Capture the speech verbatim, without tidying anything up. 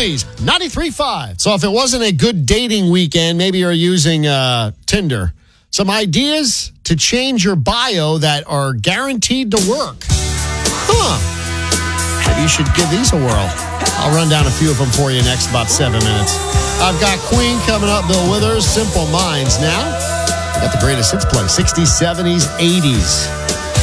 Phillies, ninety-three point five. So if it wasn't a good dating weekend, maybe you're using uh, Tinder. Some ideas to change your bio that are guaranteed to work. Huh. Maybe you should give these a whirl. I'll run down a few of them for you next about seven minutes. I've got Queen coming up, Bill Withers, Simple Minds. Now, I got the greatest hits play, sixties, seventies, eighties.